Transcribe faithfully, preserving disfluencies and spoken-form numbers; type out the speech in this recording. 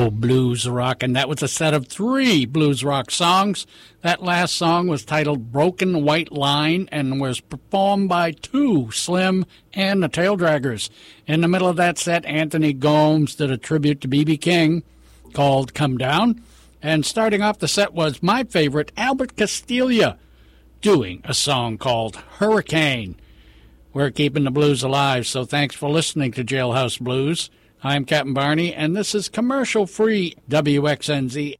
Oh, blues rock, and that was a set of three blues rock songs. That last song was titled Broken White Line and was performed by two, Slim and the Tail Draggers. In the middle of that set, Anthony Gomes did a tribute to B B King called Come Down. And starting off the set was my favorite, Albert Castiglia, doing a song called Hurricane. We're keeping the blues alive, so thanks for listening to Jailhouse Blues. I'm Captain Barney, and this is commercial-free W X N Z